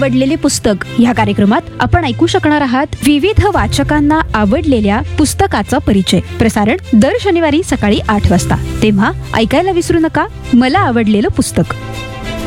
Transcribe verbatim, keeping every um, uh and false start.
आवडलेले पुस्तक या कार्यक्रमात आपण ऐकू शकणार आहात विविध वाचकांना आवडलेल्या पुस्तकाचा परिचय. प्रसारण दर शनिवारी सकाळी आठ वाजता. तेव्हा ऐकायला विसरू नका मला आवडलेलं पुस्तक.